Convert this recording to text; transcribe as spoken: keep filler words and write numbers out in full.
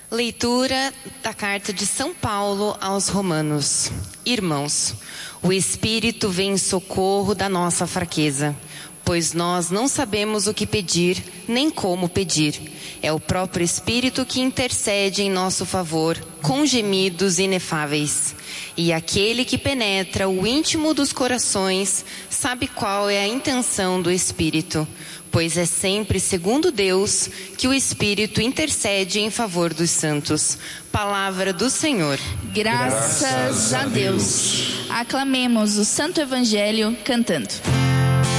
Leitura da carta de São Paulo aos Romanos. Irmãos, o Espírito vem em socorro da nossa fraqueza, pois nós não sabemos o que pedir, nem como pedir. É o próprio Espírito que intercede em nosso favor, com gemidos inefáveis. E aquele que penetra o íntimo dos corações sabe qual é a intenção do Espírito, pois é sempre segundo Deus que o Espírito intercede em favor dos santos. Palavra do Senhor. Graças, Graças a Deus. Deus. Aclamemos o Santo Evangelho cantando.